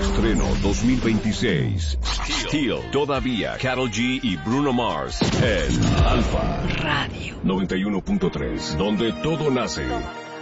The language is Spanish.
Estreno 2026. Steel, todavía Karol G y Bruno Mars en Alfa Radio 91.3, donde todo nace.